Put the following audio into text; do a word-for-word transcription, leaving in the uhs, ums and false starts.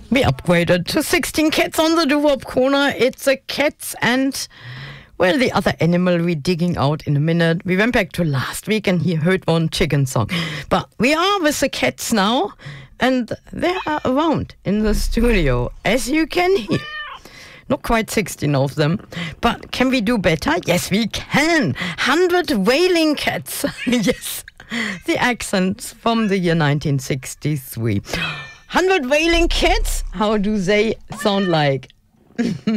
We upgraded to sixteen cats on the doo-wop corner. It's a cats and, well, the other animal we're digging out in a minute. We went back to last week and he heard one chicken song. But we are with the cats now, and they are around in the studio, as you can hear. Not quite sixteen of them. But can we do better? Yes, we can. one hundred wailing cats. Yes. The accents from the year nineteen sixty-three. one hundred wailing cats? How do they sound like?